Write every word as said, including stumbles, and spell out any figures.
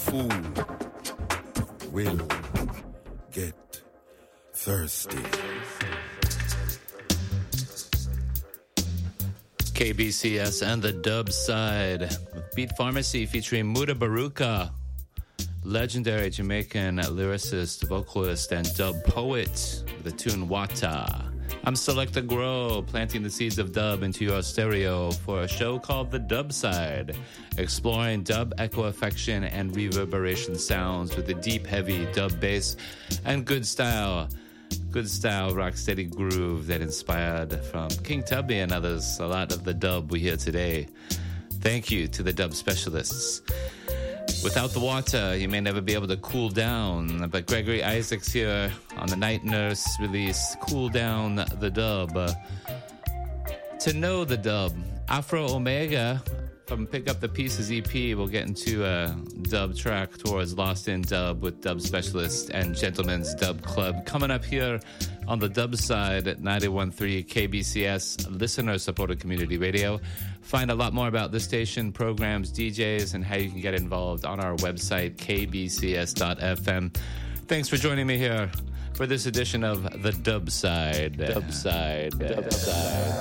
fool will get thirsty. K B C S and the dub side with Beat Pharmacy featuring Muda Baruka, legendary Jamaican lyricist, vocalist, and dub poet with the tune Wata. I'm Selecta Grow, planting the seeds of dub into your stereo for a show called The Dub Side, exploring dub echo affection and reverberation sounds with a deep, heavy dub bass and good style. Good style, rocksteady groove that inspired from King Tubby and others a lot of the dub we hear today. Thank you to the dub specialists. Without the water, you may never be able to cool down. But Gregory Isaacs here on the Night Nurse release, Cool Down the Dub. Uh, to know the dub, Afro Omega from Pick Up the Pieces E P, we'll get into a dub track towards Lost in Dub with dub specialist and Gentleman's Dub Club. Coming up here on the dub side at ninety-one point three K B C S, listener-supported community radio. Find a lot more about this station, programs, D Js, and how you can get involved on our website, k b c s dot f m. Thanks for joining me here for this edition of The Dub Side. Dub Side. Dub Side.